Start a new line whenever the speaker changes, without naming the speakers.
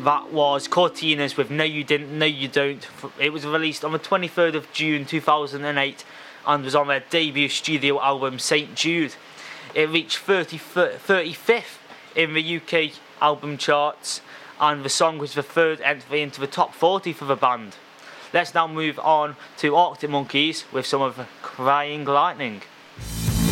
That was Cortinas with No You Didn't, No You Don't. It was released on the 23rd of June 2008 and was on their debut studio album St Jude. It reached 35th in the UK album charts, and the song was the third entry into the top 40 for the band. Let's now move on to Arctic Monkeys with some of Crying Lightning.